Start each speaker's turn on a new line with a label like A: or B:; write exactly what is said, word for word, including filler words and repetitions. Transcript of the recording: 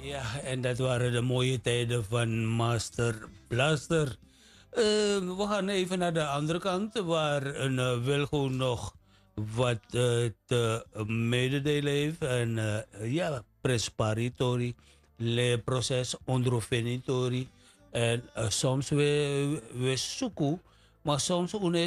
A: Ja, en dat waren de mooie tijden van Master Blaster. Uh, we gaan even naar de andere kant, waar een uh, Wilgo nog wat uh, te mededelen heeft. En uh, ja, presparitori, le proces ondervinding. En uh, soms we, we zoeken, maar soms